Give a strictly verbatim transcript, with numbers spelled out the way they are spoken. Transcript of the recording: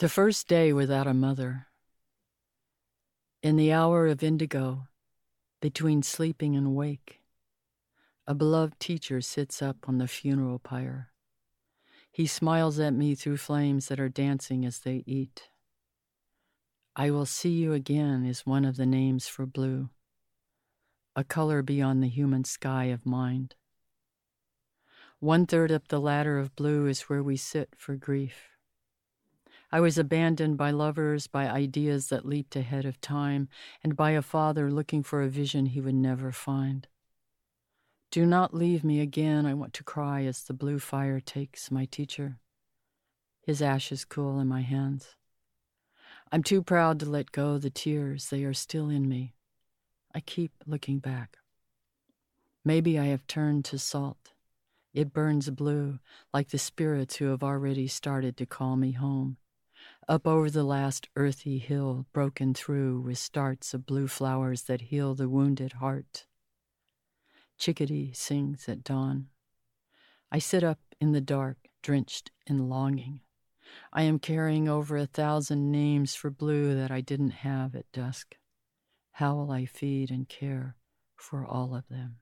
The first day without a mother. In the hour of indigo, between sleeping and wake, a beloved teacher sits up on the funeral pyre. He smiles at me through flames that are dancing as they eat. I will see you again is one of the names for blue, a color beyond the human sky of mind. One third up the ladder of blue is where we sit for grief. I was abandoned by lovers, by ideas that leaped ahead of time, and by a father looking for a vision he would never find. Do not leave me again, I want to cry as the blue fire takes my teacher. His ashes cool in my hands. I'm too proud to let go the tears, they are still in me. I keep looking back. Maybe I have turned to salt. It burns blue, like the spirits who have already started to call me home. Up over the last earthy hill, broken through with starts of blue flowers that heal the wounded heart. Chickadee sings at dawn. I sit up in the dark, drenched in longing. I am carrying over a thousand names for blue that I didn't have at dusk. How will I feed and care for all of them?